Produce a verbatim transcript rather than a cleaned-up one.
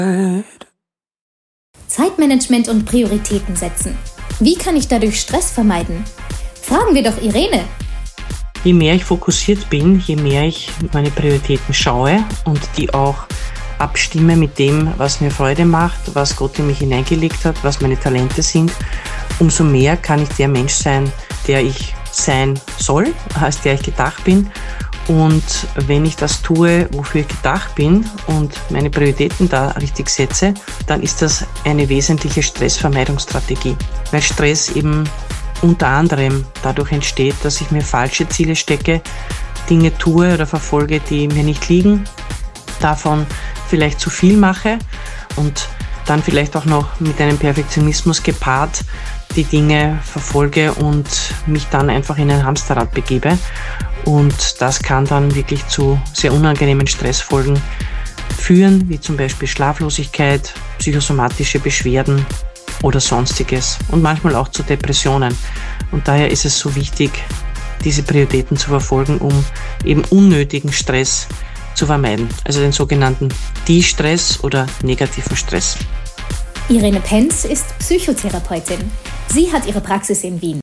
Zeitmanagement und Prioritäten setzen. Wie kann ich dadurch Stress vermeiden? Fragen wir doch Irene. Je mehr ich fokussiert bin, je mehr ich meine Prioritäten schaue und die auch abstimme mit dem, was mir Freude macht, was Gott in mich hineingelegt hat, was meine Talente sind, umso mehr kann ich der Mensch sein, der ich sein soll, als der ich gedacht bin. Und wenn ich das tue, wofür ich gedacht bin und meine Prioritäten da richtig setze, dann ist das eine wesentliche Stressvermeidungsstrategie. Weil Stress eben unter anderem dadurch entsteht, dass ich mir falsche Ziele stecke, Dinge tue oder verfolge, die mir nicht liegen, davon vielleicht zu viel mache und dann vielleicht auch noch mit einem Perfektionismus gepaart die Dinge verfolge und mich dann einfach in ein Hamsterrad begebe. Und das kann dann wirklich zu sehr unangenehmen Stressfolgen führen, wie zum Beispiel Schlaflosigkeit, psychosomatische Beschwerden oder sonstiges und manchmal auch zu Depressionen. Und daher ist es so wichtig, diese Prioritäten zu verfolgen, um eben unnötigen Stress zu vermeiden. Also den sogenannten De-Stress oder negativen Stress. Irene Penz ist Psychotherapeutin. Sie hat ihre Praxis in Wien.